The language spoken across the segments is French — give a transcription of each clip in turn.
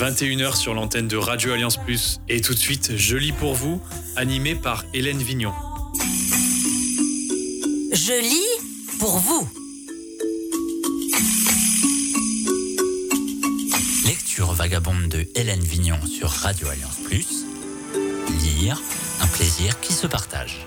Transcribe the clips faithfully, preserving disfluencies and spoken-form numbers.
vingt et une heures sur l'antenne de Radio Alliance Plus. Et tout de suite, Je lis pour vous, animé par Hélène Vignon. Je lis pour vous. Lecture vagabonde de Hélène Vignon sur Radio Alliance Plus. Lire, un plaisir qui se partage.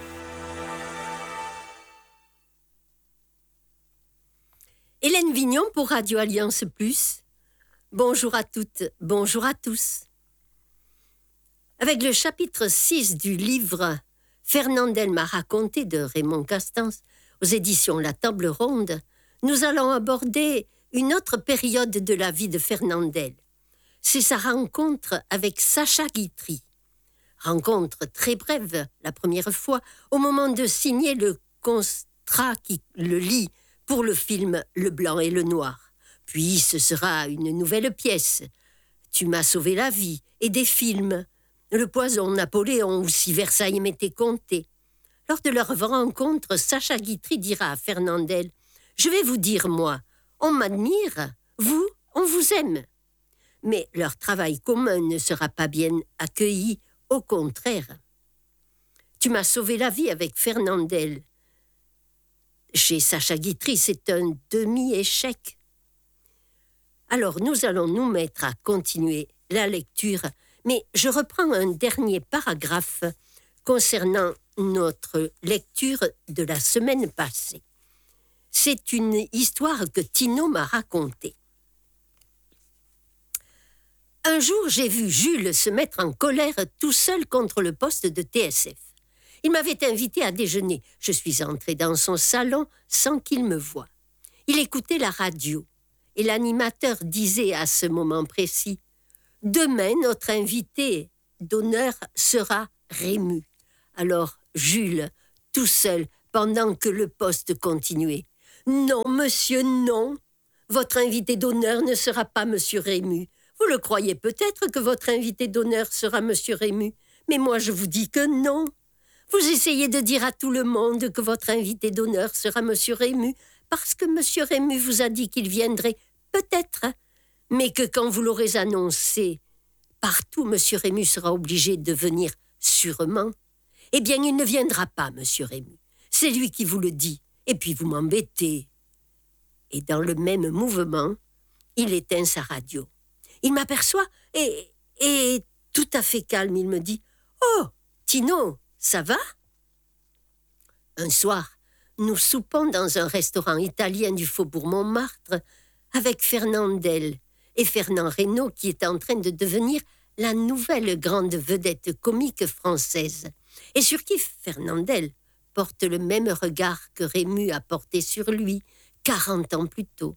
Hélène Vignon pour Radio Alliance Plus. Bonjour à toutes, bonjour à tous. Avec le chapitre six du livre Fernandel m'a raconté de Raymond Castens aux éditions La Table Ronde, nous allons aborder une autre période de la vie de Fernandel. C'est sa rencontre avec Sacha Guitry. Rencontre très brève, la première fois, au moment de signer le contrat qui le lie pour le film Le Blanc et le Noir. Puis ce sera une nouvelle pièce. Tu m'as sauvé la vie et des films. Le Poison, Napoléon ou Si Versailles m'était compté. Lors de leur rencontre, Sacha Guitry dira à Fernandel « Je vais vous dire, moi, on m'admire, vous, on vous aime. » Mais leur travail commun ne sera pas bien accueilli, au contraire. Tu m'as sauvé la vie avec Fernandel. Chez Sacha Guitry, c'est un demi-échec. Alors, nous allons nous mettre à continuer la lecture, mais je reprends un dernier paragraphe concernant notre lecture de la semaine passée. C'est une histoire que Tino m'a racontée. Un jour, j'ai vu Jules se mettre en colère tout seul contre le poste de T S F. Il m'avait invité à déjeuner. Je suis entrée dans son salon sans qu'il me voie. Il écoutait la radio. Et l'animateur disait à ce moment précis « Demain, notre invité d'honneur sera Rému. » Alors, Jules, tout seul, pendant que le poste continuait. « Non, monsieur, non. Votre invité d'honneur ne sera pas monsieur Rému. Vous le croyez peut-être que votre invité d'honneur sera monsieur Rému, mais moi je vous dis que non. Vous essayez de dire à tout le monde que votre invité d'honneur sera monsieur Rému, parce que monsieur Rému vous a dit qu'il viendrait peut-être, mais que quand vous l'aurez annoncé, partout monsieur Rému sera obligé de venir sûrement. Eh bien, il ne viendra pas, monsieur Rému. C'est lui qui vous le dit, et puis vous m'embêtez. » Et dans le même mouvement, il éteint sa radio. Il m'aperçoit et, et tout à fait calme, il me dit « Oh, Tino, ça va ?» Un soir, nous soupons dans un restaurant italien du Faubourg Montmartre avec Fernandel et Fernand Reynaud qui est en train de devenir la nouvelle grande vedette comique française et sur qui Fernandel porte le même regard que Rému a porté sur lui quarante ans plus tôt.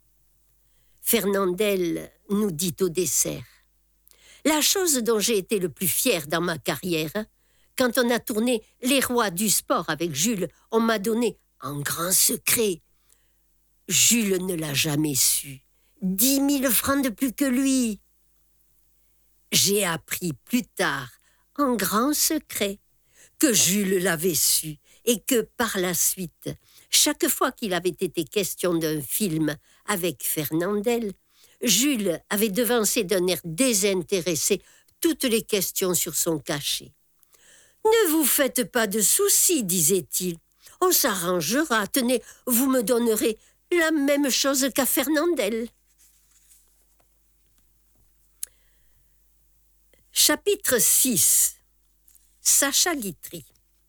Fernandel nous dit au dessert « La chose dont j'ai été le plus fier dans ma carrière, quand on a tourné Les Rois du Sport avec Jules, on m'a donné en grand secret. Jules ne l'a jamais su. Dix mille francs de plus que lui. J'ai appris plus tard, en grand secret, que Jules l'avait su et que par la suite, chaque fois qu'il avait été question d'un film avec Fernandel, Jules avait devancé d'un air désintéressé toutes les questions sur son cachet. « Ne vous faites pas de soucis, disait-il. On s'arrangera. Tenez, vous me donnerez la même chose qu'à Fernandel. » Chapitre six. Sacha Guitry.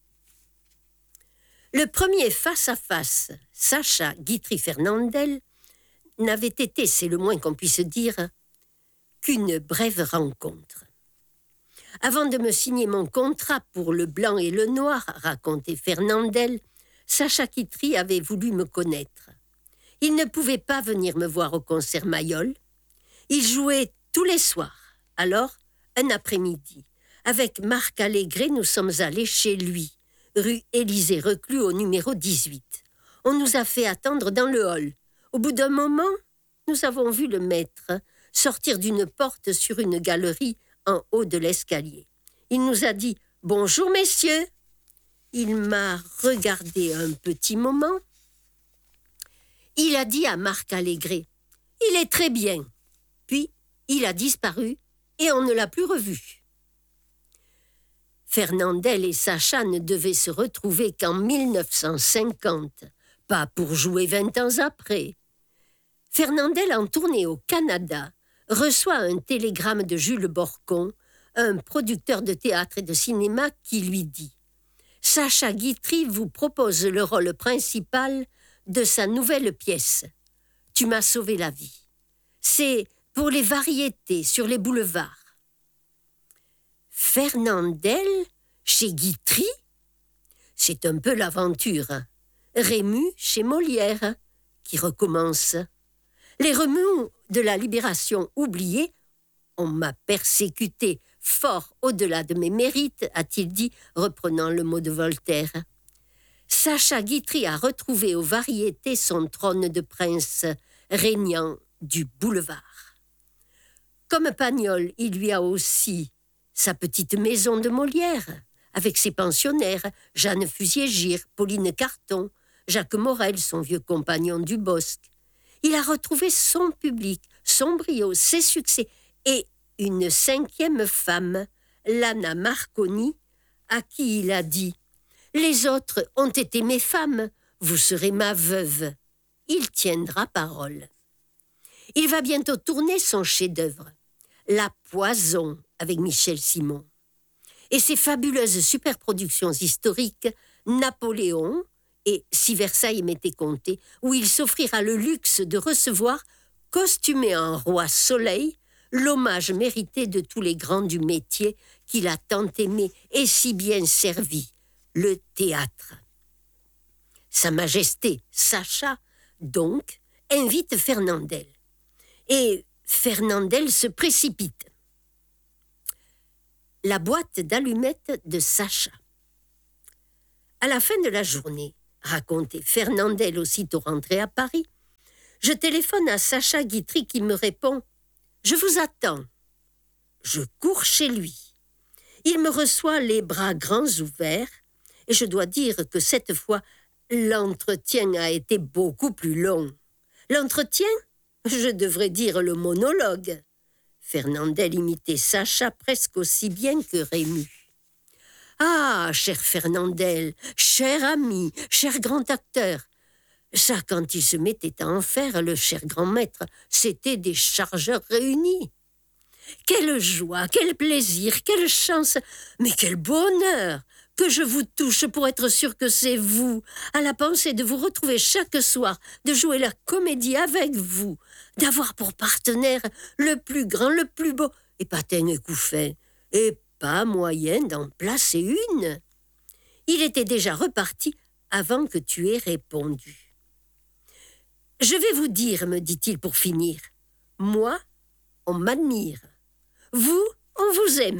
Le premier face-à-face, Sacha Guitry-Fernandel, n'avait été, c'est le moins qu'on puisse dire, qu'une brève rencontre. Avant de me signer mon contrat pour Le Blanc et le Noir, racontait Fernandel, Sacha Guitry avait voulu me connaître. Il ne pouvait pas venir me voir au concert Mayol. Il jouait tous les soirs. Alors, un après-midi, avec Marc Allégret, nous sommes allés chez lui, rue Élysée-Reclus au numéro dix-huit. On nous a fait attendre dans le hall. Au bout d'un moment, nous avons vu le maître sortir d'une porte sur une galerie en haut de l'escalier. Il nous a dit « Bonjour, messieurs !» Il m'a regardé un petit moment. Il a dit à Marc Allégret « Il est très bien !» Puis, il a disparu et on ne l'a plus revu. Fernandel et Sacha ne devaient se retrouver qu'en mille neuf cent cinquante, pas pour jouer vingt ans après. Fernandel, en tournée au Canada, reçoit un télégramme de Jules Borcon, un producteur de théâtre et de cinéma, qui lui dit « Sacha Guitry vous propose le rôle principal de sa nouvelle pièce. Tu m'as sauvé la vie. C'est pour les variétés sur les boulevards. » Fernandel chez Guitry? C'est un peu l'aventure. Rému chez Molière, qui recommence. Les remous de la Libération oubliés, on m'a persécuté fort au-delà de mes mérites, a-t-il dit, reprenant le mot de Voltaire. Sacha Guitry a retrouvé aux variétés son trône de prince régnant du boulevard. Comme Pagnol, il lui a aussi sa petite maison de Molière, avec ses pensionnaires, Jeanne Fusier-Gire, Pauline Carton, Jacques Morel, son vieux compagnon du Bosc. Il a retrouvé son public, son brio, ses succès, et une cinquième femme, Lana Marconi, à qui il a dit « Les autres ont été mes femmes, vous serez ma veuve. » Il tiendra parole. Il va bientôt tourner son chef-d'œuvre, La Poison, avec Michel Simon. Et ses fabuleuses superproductions historiques, Napoléon et Si Versailles m'était compté, où il s'offrira le luxe de recevoir, costumé en roi soleil, l'hommage mérité de tous les grands du métier qu'il a tant aimé et si bien servi, le théâtre. Sa Majesté Sacha, donc, invite Fernandel. Et Fernandel se précipite. La boîte d'allumettes de Sacha. À la fin de la journée, racontait Fernandel aussitôt rentré à Paris, je téléphone à Sacha Guitry qui me répond « Je vous attends ». Je cours chez lui. Il me reçoit les bras grands ouverts et je dois dire que cette fois, l'entretien a été beaucoup plus long. L'entretien ? Je devrais dire le monologue. Fernandel imitait Sacha presque aussi bien que Rému. « Ah, cher Fernandel, cher ami, cher grand acteur !» Ça, quand il se mettait à en faire, le cher grand maître, c'était des chargeurs réunis. Quelle joie, quel plaisir, quelle chance, mais quel bonheur que je vous touche pour être sûr que c'est vous, à la pensée de vous retrouver chaque soir, de jouer la comédie avec vous, d'avoir pour partenaire le plus grand, le plus beau, et Patin et Couffin, et pas moyen d'en placer une. Il était déjà reparti avant que tu aies répondu. « Je vais vous dire, me dit-il pour finir, moi, on m'admire. Vous, on vous aime. »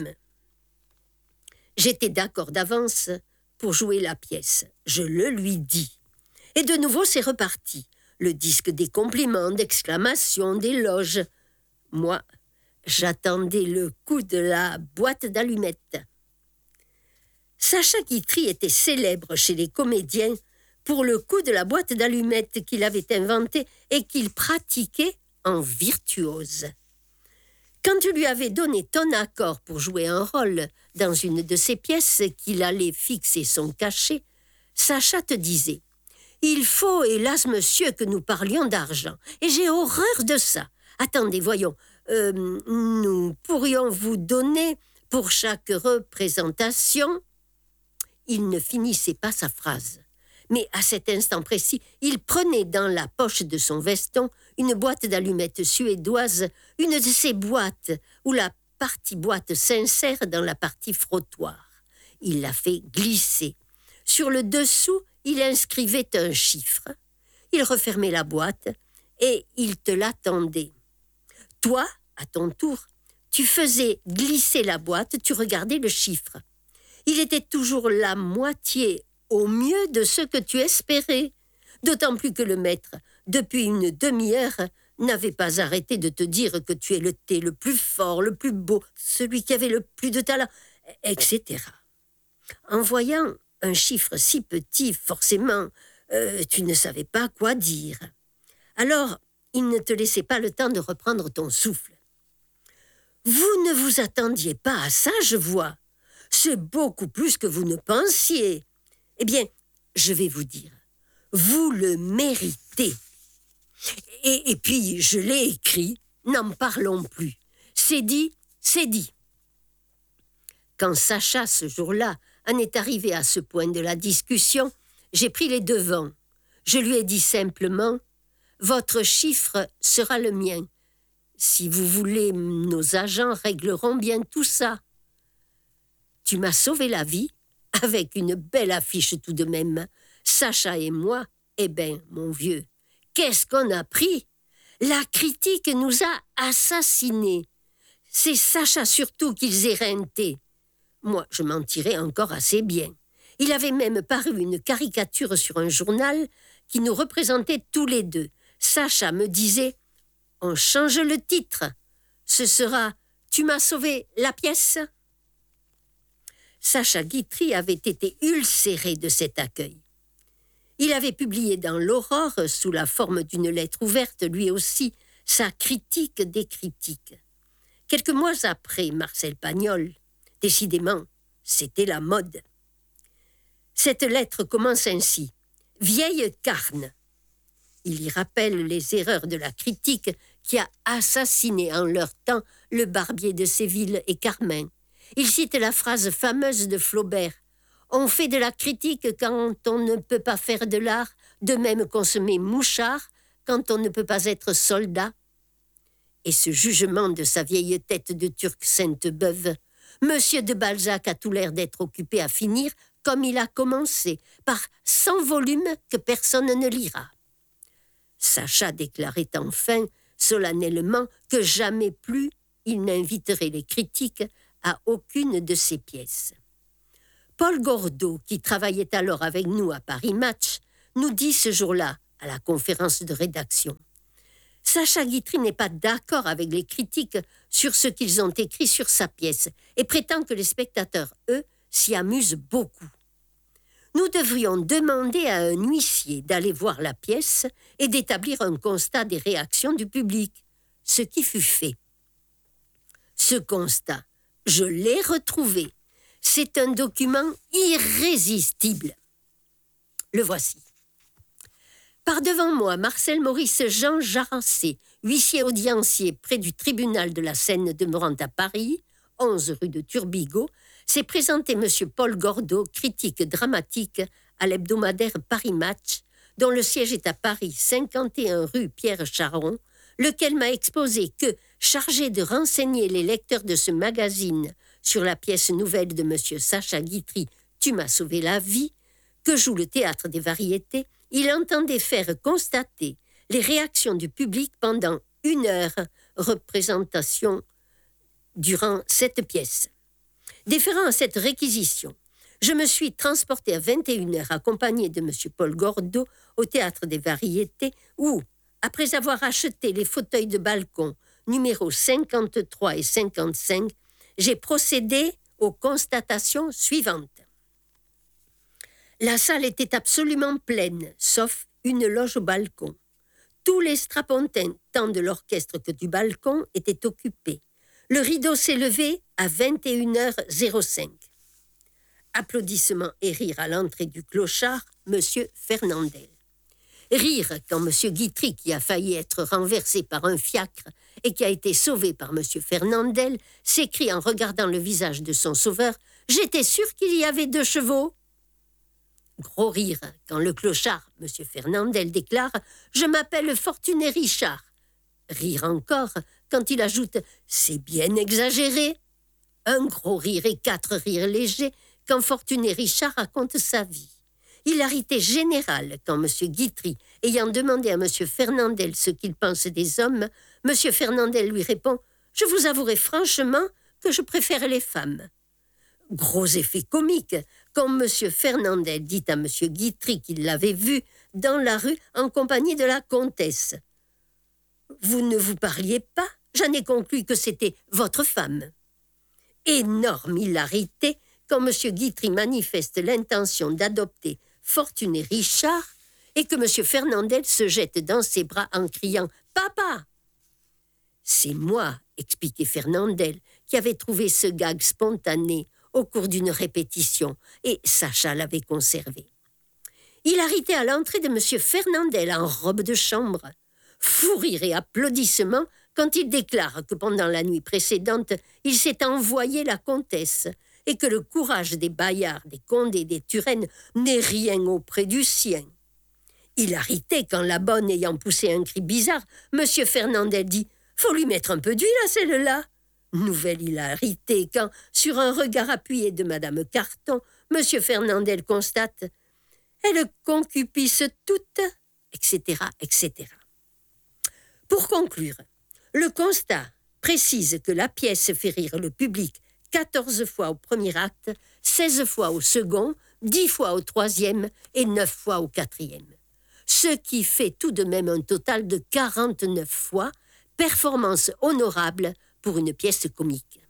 J'étais d'accord d'avance pour jouer la pièce. Je le lui dis. Et de nouveau, c'est reparti. Le disque des compliments, d'exclamations, d'éloges. Moi, j'attendais le coup de la boîte d'allumettes. Sacha Guitry était célèbre chez les comédiens pour le coup de la boîte d'allumettes qu'il avait inventé et qu'il pratiquait en virtuose. Quand tu lui avais donné ton accord pour jouer un rôle dans une de ses pièces qu'il allait fixer son cachet, Sacha te disait « Il faut, hélas, monsieur, que nous parlions d'argent, et j'ai horreur de ça. Attendez, voyons, euh, nous pourrions vous donner pour chaque représentation... » Il ne finissait pas sa phrase. Mais à cet instant précis, il prenait dans la poche de son veston une boîte d'allumettes suédoise, une de ces boîtes où la partie boîte s'insère dans la partie frottoir. Il la fait glisser. Sur le dessous, il inscrivait un chiffre. Il refermait la boîte et il te l'attendait. Toi, à ton tour, tu faisais glisser la boîte, tu regardais le chiffre. Il était toujours la moitié au mieux de ce que tu espérais, d'autant plus que le maître, depuis une demi-heure, n'avait pas arrêté de te dire que tu étais le plus fort, le plus beau, celui qui avait le plus de talent, et cetera. En voyant un chiffre si petit, forcément, euh, tu ne savais pas quoi dire. Alors, il ne te laissait pas le temps de reprendre ton souffle. « Vous ne vous attendiez pas à ça, je vois. C'est beaucoup plus que vous ne pensiez. Eh bien, je vais vous dire, vous le méritez. Et, et puis, je l'ai écrit, n'en parlons plus. C'est dit, c'est dit. Quand Sacha, ce jour-là, en est arrivé à ce point de la discussion, j'ai pris les devants. Je lui ai dit simplement, « Votre chiffre sera le mien. Si vous voulez, nos agents régleront bien tout ça. » Tu m'as sauvé la vie, avec une belle affiche tout de même. Sacha et moi, eh ben, mon vieux, qu'est-ce qu'on a pris? La critique nous a assassinés. C'est Sacha surtout qu'ils éreintaient. Moi, je m'en tirais encore assez bien. Il avait même paru une caricature sur un journal qui nous représentait tous les deux. Sacha me disait « On change le titre. Ce sera « Tu m'as sauvé la pièce ?» Sacha Guitry avait été ulcéré de cet accueil. Il avait publié dans l'Aurore, sous la forme d'une lettre ouverte, lui aussi, sa critique des critiques. Quelques mois après, Marcel Pagnol, décidément, c'était la mode. Cette lettre commence ainsi. « Vieille carne ». Il y rappelle les erreurs de la critique qui a assassiné en leur temps le Barbier de Séville et Carmin. Il cite la phrase fameuse de Flaubert. « On fait de la critique quand on ne peut pas faire de l'art, de même qu'on se met mouchard quand on ne peut pas être soldat. » Et ce jugement de sa vieille tête de Turc Sainte-Beuve, Monsieur de Balzac a tout l'air d'être occupé à finir comme il a commencé, par cent volumes que personne ne lira. Sacha déclarait enfin, solennellement, que jamais plus il n'inviterait les critiques à aucune de ses pièces. Paul Gordeau, qui travaillait alors avec nous à Paris Match, nous dit ce jour-là, à la conférence de rédaction, « Sacha Guitry n'est pas d'accord avec les critiques sur ce qu'ils ont écrit sur sa pièce et prétend que les spectateurs, eux, s'y amusent beaucoup. Nous devrions demander à un huissier d'aller voir la pièce et d'établir un constat des réactions du public, ce qui fut fait. Ce constat, je l'ai retrouvé. C'est un document irrésistible. Le voici. Par devant moi, Marcel Maurice Jean Jarancé, huissier audiencier près du tribunal de la Seine-Demeurant à Paris, onze rue de Turbigo, s'est présenté M. Paul Gordeau, critique dramatique à l'hebdomadaire Paris Match, dont le siège est à Paris, cinquante et un rue Pierre Charon, lequel m'a exposé que, chargé de renseigner les lecteurs de ce magazine sur la pièce nouvelle de M. Sacha Guitry, « Tu m'as sauvé la vie », que joue le Théâtre des Variétés, il entendait faire constater les réactions du public pendant une heure, représentation durant cette pièce. Déférant à cette réquisition, je me suis transporté à vingt et une heures accompagné de M. Paul Gordeau au Théâtre des Variétés où, après avoir acheté les fauteuils de balcon numéros cinquante-trois et cinquante-cinq, j'ai procédé aux constatations suivantes. La salle était absolument pleine, sauf une loge au balcon. Tous les strapontins, tant de l'orchestre que du balcon, étaient occupés. Le rideau s'est levé à vingt et une heures cinq. Applaudissements et rires à l'entrée du clochard, M. Fernandel. Rire quand M. Guitry, qui a failli être renversé par un fiacre et qui a été sauvé par M. Fernandel, s'écrie en regardant le visage de son sauveur « J'étais sûr qu'il y avait deux chevaux !» Gros rire quand le clochard, M. Fernandel, déclare « Je m'appelle Fortuné Richard !» Rire encore quand il ajoute « C'est bien exagéré !» Un gros rire et quatre rires légers quand Fortuné Richard raconte sa vie. Hilarité générale quand M. Guitry, ayant demandé à M. Fernandel ce qu'il pense des hommes, M. Fernandel lui répond « Je vous avouerai franchement que je préfère les femmes ». Gros effet comique quand M. Fernandel dit à M. Guitry qu'il l'avait vu dans la rue en compagnie de la comtesse. « Vous ne vous parliez pas, j'en ai conclu que c'était votre femme. » Énorme hilarité quand M. Guitry manifeste l'intention d'adopter Fortuné Richard et que M. Fernandel se jette dans ses bras en criant « Papa !» C'est moi, expliquait Fernandel, qui avait trouvé ce gag spontané au cours d'une répétition, et Sacha l'avait conservé. Il arrêtait à l'entrée de M. Fernandel en robe de chambre. Fou rire et applaudissements quand il déclare que pendant la nuit précédente, il s'est envoyé la comtesse et que le courage des Bayards, des Condés, des Turenne n'est rien auprès du sien. Hilarité quand la bonne ayant poussé un cri bizarre, M. Fernandel dit « Faut lui mettre un peu d'huile à celle-là ». Nouvelle hilarité quand, sur un regard appuyé de Madame Carton, M. Fernandel constate « Elle concupisse toute », et cetera, et cetera. Pour conclure, le constat précise que la pièce fait rire le public quatorze fois au premier acte, seize fois au second, dix fois au troisième et neuf fois au quatrième. Ce qui fait tout de même un total de quarante-neuf fois, performance honorable pour une pièce comique.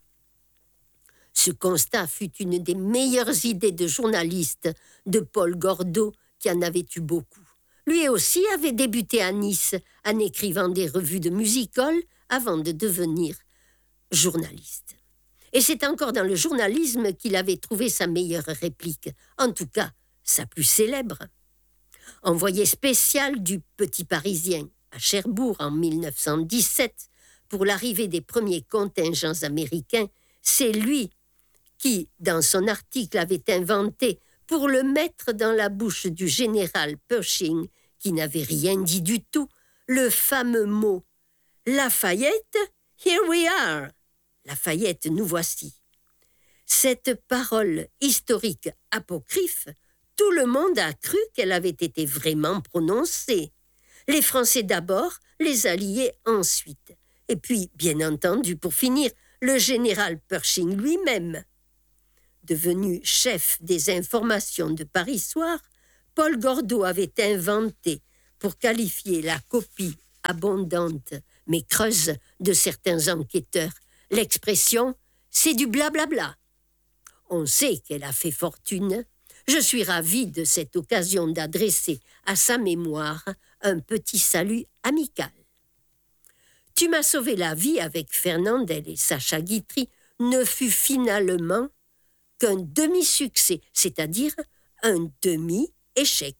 Ce constat fut une des meilleures idées de journaliste de Paul Gordeau, qui en avait eu beaucoup. Lui aussi avait débuté à Nice en écrivant des revues de music-hall avant de devenir journaliste. Et c'est encore dans le journalisme qu'il avait trouvé sa meilleure réplique, en tout cas sa plus célèbre. Envoyé spécial du Petit Parisien à Cherbourg en mille neuf cent dix-sept pour l'arrivée des premiers contingents américains, c'est lui qui, dans son article, avait inventé pour le mettre dans la bouche du général Pershing, qui n'avait rien dit du tout, le fameux mot « Lafayette, here we are ». Lafayette, nous voici. Cette parole historique apocryphe, tout le monde a cru qu'elle avait été vraiment prononcée. Les Français d'abord, les Alliés ensuite. Et puis, bien entendu, pour finir, le général Pershing lui-même. Devenu chef des informations de Paris Soir, Paul Gordeau avait inventé, pour qualifier la copie abondante mais creuse de certains enquêteurs, l'expression « c'est du blablabla ». On sait qu'elle a fait fortune. Je suis ravi de cette occasion d'adresser à sa mémoire un petit salut amical. Tu m'as sauvé la vie avec Fernandel et Sacha Guitry ne fut finalement qu'un demi-succès, c'est-à-dire un demi-échec.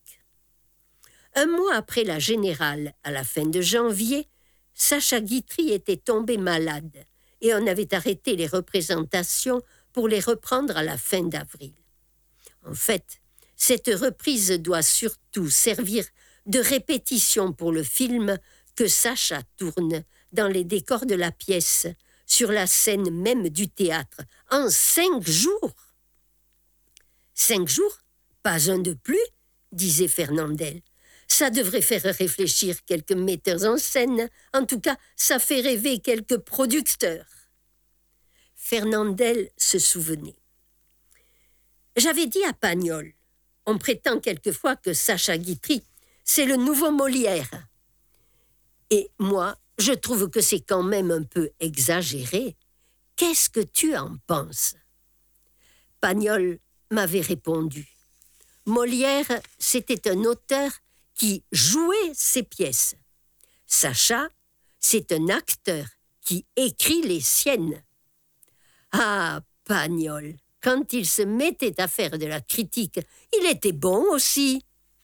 Un mois après la Générale, à la fin de janvier, Sacha Guitry était tombé malade et on avait arrêté les représentations pour les reprendre à la fin d'avril. En fait, cette reprise doit surtout servir de répétition pour le film que Sacha tourne dans les décors de la pièce, sur la scène même du théâtre, en cinq jours. Cinq jours? Pas un de plus, disait Fernandel. Ça devrait faire réfléchir quelques metteurs en scène. En tout cas, ça fait rêver quelques producteurs. Fernandel se souvenait. J'avais dit à Pagnol, on prétend quelquefois que Sacha Guitry, c'est le nouveau Molière. Et moi, je trouve que c'est quand même un peu exagéré. Qu'est-ce que tu en penses? Pagnol m'avait répondu. Molière, c'était un auteur qui jouait ses pièces. Sacha, c'est un acteur qui écrit les siennes. Ah, Pagnol, quand il se mettait à faire de la critique, il était bon aussi.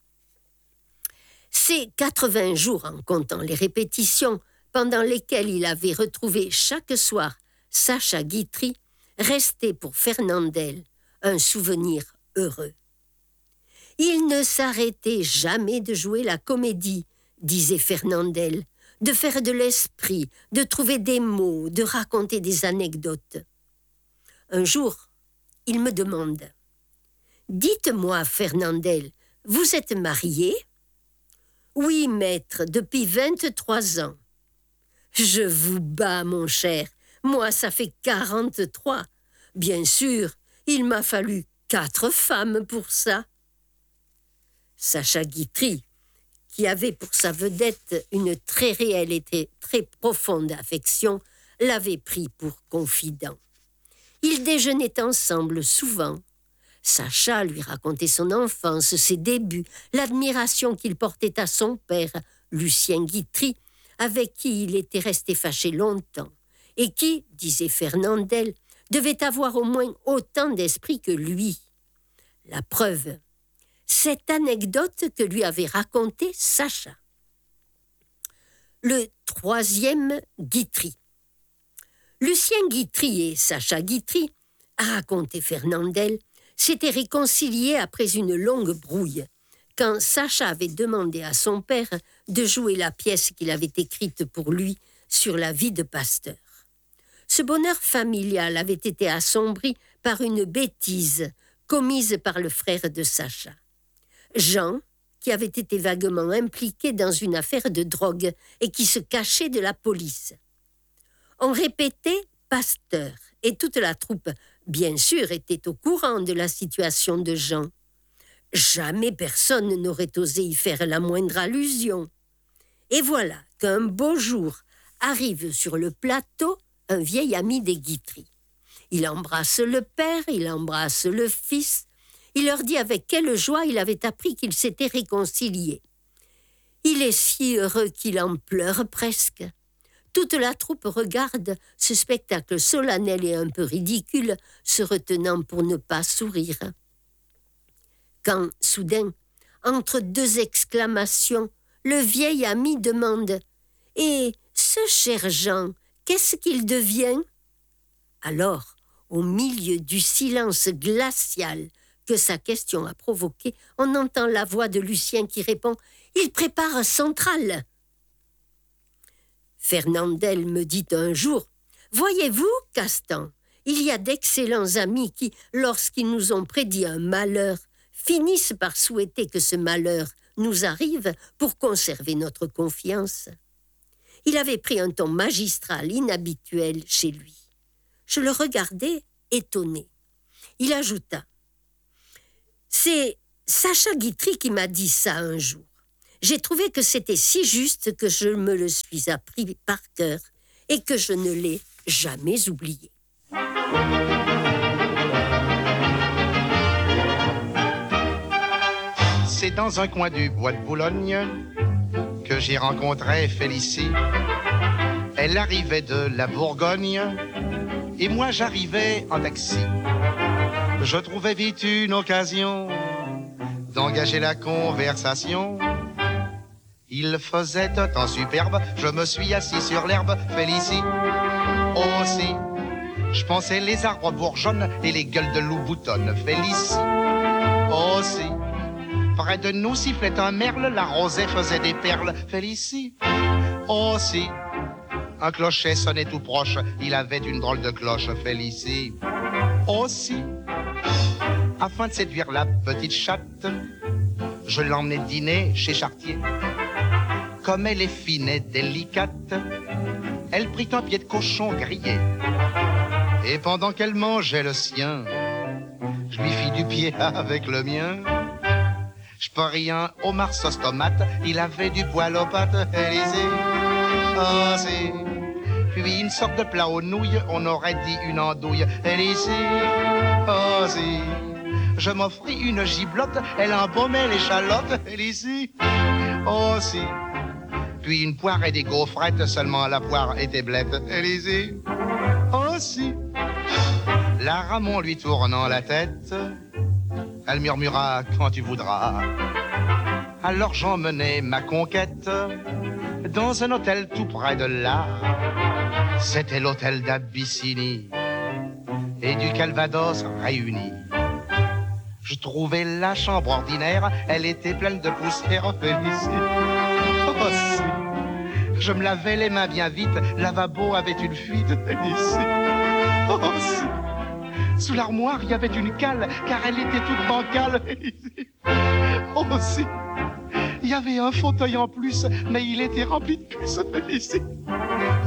Ces quatre-vingts jours, en comptant les répétitions, pendant lesquelles il avait retrouvé chaque soir Sacha Guitry, restaient pour Fernandel un souvenir heureux. Il ne s'arrêtait jamais de jouer la comédie, disait Fernandel, de faire de l'esprit, de trouver des mots, de raconter des anecdotes. Un jour, il me demande « Dites-moi, Fernandel, vous êtes marié ?»« Oui, maître, depuis vingt-trois ans. »« Je vous bats, mon cher. Moi, ça fait quarante-trois. Bien sûr, il m'a fallu quatre femmes pour ça. » Sacha Guitry, qui avait pour sa vedette une très réelle et très profonde affection, l'avait pris pour confident. Ils déjeunaient ensemble souvent. Sacha lui racontait son enfance, ses débuts, l'admiration qu'il portait à son père, Lucien Guitry, avec qui il était resté fâché longtemps, et qui, disait Fernandel, devait avoir au moins autant d'esprit que lui. La preuve, cette anecdote que lui avait racontée Sacha. Le troisième Guitry. Lucien Guitry et Sacha Guitry, a raconté Fernandel, s'étaient réconciliés après une longue brouille, quand Sacha avait demandé à son père de jouer la pièce qu'il avait écrite pour lui sur la vie de Pasteur. Ce bonheur familial avait été assombri par une bêtise commise par le frère de Sacha. Jean, qui avait été vaguement impliqué dans une affaire de drogue et qui se cachait de la police. On répétait Pasteur, et toute la troupe, bien sûr, était au courant de la situation de Jean. Jamais personne n'aurait osé y faire la moindre allusion. Et voilà qu'un beau jour arrive sur le plateau un vieil ami des Guitry. Il embrasse le père, il embrasse le fils. Il leur dit avec quelle joie il avait appris qu'ils s'étaient réconciliés. Il est si heureux qu'il en pleure presque. Toute la troupe regarde ce spectacle solennel et un peu ridicule, se retenant pour ne pas sourire. Quand, soudain, entre deux exclamations, le vieil ami demande « Et ce cher Jean, qu'est-ce qu'il devient ?» Alors, au milieu du silence glacial que sa question a provoqué, on entend la voix de Lucien qui répond « Il prépare Centrale !» Fernandel me dit un jour « Voyez-vous, Castan, il y a d'excellents amis qui, lorsqu'ils nous ont prédit un malheur, finissent par souhaiter que ce malheur nous arrive pour conserver notre confiance. » Il avait pris un ton magistral inhabituel chez lui. Je le regardais étonné. Il ajouta « C'est Sacha Guitry qui m'a dit ça un jour. J'ai trouvé que c'était si juste que je me le suis appris par cœur et que je ne l'ai jamais oublié. » C'est dans un coin du bois de Boulogne que j'ai rencontré Félicie. Elle arrivait de la Bourgogne et moi j'arrivais en taxi. Je trouvais vite une occasion d'engager la conversation. Il faisait un temps superbe, je me suis assis sur l'herbe, Félicie aussi. Je pensais les arbres bourgeonnent et les gueules de loup boutonnent, Félicie aussi. Près de nous sifflait un merle, la rosée faisait des perles, Félicie aussi. Un clocher sonnait tout proche, il avait une drôle de cloche, Félicie aussi. Afin de séduire la petite chatte, je l'emmenai dîner chez Chartier. Comme elle est fine et délicate, elle prit un pied de cochon grillé. Et pendant qu'elle mangeait le sien, je lui fis du pied avec le mien. Je parie un homard sauce tomate, il avait du poil aux pattes, Élysée. Ah, c'est... Puis une sorte de plat aux nouilles, on aurait dit une andouille, Élysée. Ah, c'est... Je m'offris une giblotte, elle embaumait l'échalote, Élysée. Oh, si. Puis une poire et des gaufrettes, seulement la poire était blette, Élysée. Oh, si. La Ramon lui tournant la tête, elle murmura quand tu voudras. Alors j'emmenai ma conquête dans un hôtel tout près de là. C'était l'hôtel d'Abyssinie et du Calvados réunis. Je trouvais la chambre ordinaire, elle était pleine de poussière, Félicie. Oh si, je me lavais les mains bien vite, le lavabo avait une fuite, Félicie. Oh si, sous l'armoire il y avait une cale, car elle était toute bancale, Félicie. Oh si, il y avait un fauteuil en plus, mais il était rempli de puces, Félicie.